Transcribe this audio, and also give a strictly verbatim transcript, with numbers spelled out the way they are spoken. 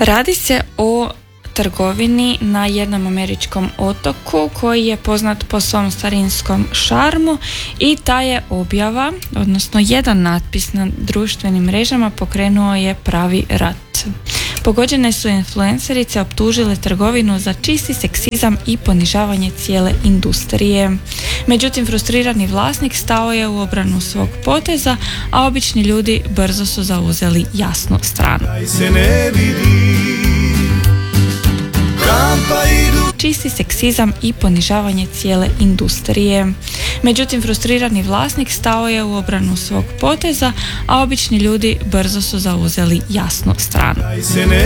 Radi se o trgovini na jednom američkom otoku koji je poznat po svom starinskom šarmu i ta je objava, odnosno jedan natpis na društvenim mrežama pokrenuo je pravi rat. Pogođene su influencerice optužile trgovinu za čisti seksizam i ponižavanje cijele industrije. Međutim, frustrirani vlasnik stao je u obranu svog poteza, a obični ljudi brzo su zauzeli jasnu stranu. Čisti seksizam i ponižavanje cijele industrije. Međutim, frustrirani vlasnik stao je u obranu svog poteza, a obični ljudi brzo su zauzeli jasnu stranu.